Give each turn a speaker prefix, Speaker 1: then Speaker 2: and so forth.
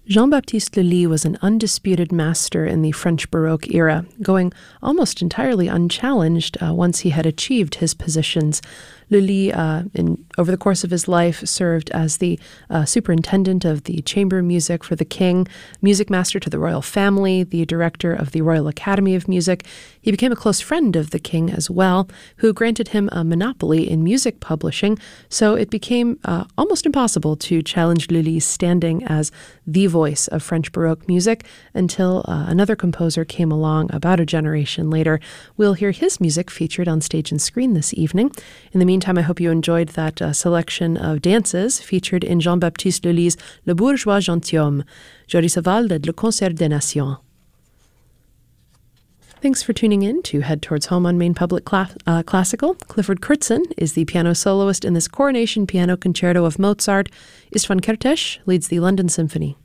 Speaker 1: Jean-Baptiste Lully was an undisputed master in the French Baroque era, going almost entirely unchallenged once he had achieved his positions. Lully, over the course of his life, served as the superintendent of the chamber music for the king, music master to the royal family, the director of the Royal Academy of Music. He became a close friend of the king as well, who granted him a monopoly in music publishing, so it became almost impossible to challenge Lully's standing as the voice of French Baroque music until another composer came along about a generation later. We'll hear his music featured on stage and screen this evening. In the meantime, I hope you enjoyed that selection of dances featured in Jean-Baptiste Lully's Le Bourgeois Gentilhomme. Joris Saval led Le Concert des Nations. Thanks for tuning in to Head Towards Home on Maine Public Classical. Clifford Kurtzen is the piano soloist in this Coronation Piano Concerto of Mozart. Istvan Kertész leads the London Symphony.